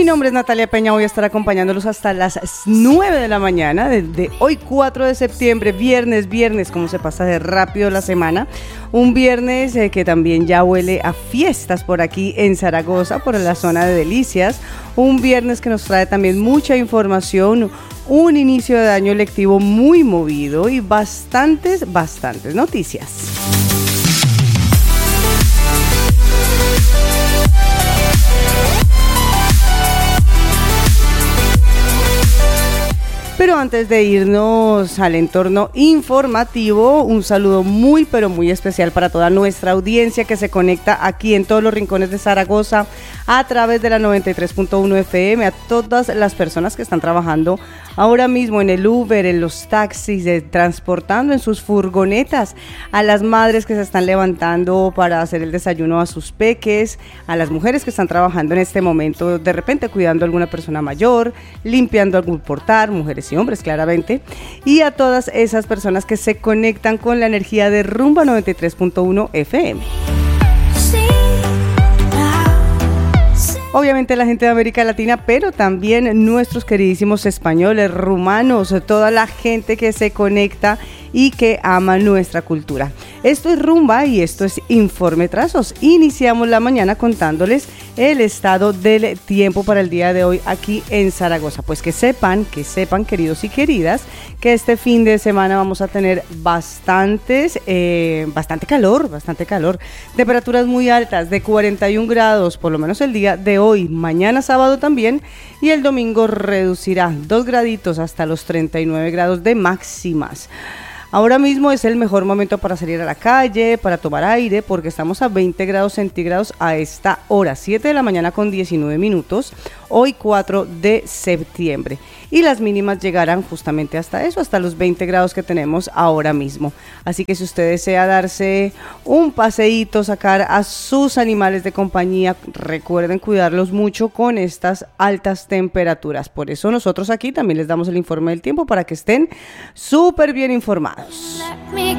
nombre es Natalia Peña, voy a estar acompañándolos hasta las 9 de la mañana, desde hoy 4 de septiembre, viernes, como se pasa de rápido la semana, un viernes que también ya huele a fiestas por aquí en Zaragoza, por la zona de Delicias, un viernes que nos trae también mucha información, un inicio de año lectivo muy movido y bastantes noticias. Pero antes de irnos al entorno informativo, un saludo muy especial para toda nuestra audiencia que se conecta aquí en todos los rincones de Zaragoza a través de la 93.1 FM, a todas las personas que están trabajando ahora mismo en el Uber, en los taxis, transportando en sus furgonetas, a las madres que se están levantando para hacer el desayuno a sus peques, a las mujeres que están trabajando en este momento, de repente cuidando a alguna persona mayor, limpiando algún portal, mujeres y hombres claramente, y a todas esas personas que se conectan con la energía de Rumba 93.1 FM. Obviamente la gente de América Latina, pero también nuestros queridísimos españoles, rumanos, toda la gente que se conecta y que ama nuestra cultura. Esto es Rumba y esto es Informe Trazos. Iniciamos la mañana contándoles el estado del tiempo para el día de hoy aquí en Zaragoza. Pues que sepan, queridos y queridas, que este fin de semana vamos a tener bastante calor. Temperaturas muy altas, de 41 grados, por lo menos el día de hoy. Mañana sábado también, y el domingo reducirá 2 graditos hasta los 39 grados de máximas. Ahora mismo es el mejor momento para salir a la calle, para tomar aire, porque estamos a 20 grados centígrados a esta hora, 7 de la mañana con 19 minutos, hoy 4 de septiembre. Y las mínimas llegarán justamente hasta eso, hasta los 20 grados que tenemos ahora mismo. Así que si usted desea darse un paseíto, sacar a sus animales de compañía, recuerden cuidarlos mucho con estas altas temperaturas. Por eso nosotros aquí también les damos el informe del tiempo para que estén súper bien informados.